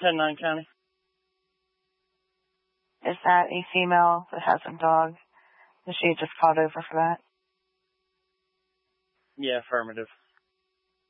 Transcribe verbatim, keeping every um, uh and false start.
ten nine County. Is that a female that has a dog? Is she just called over for that? Yeah, affirmative.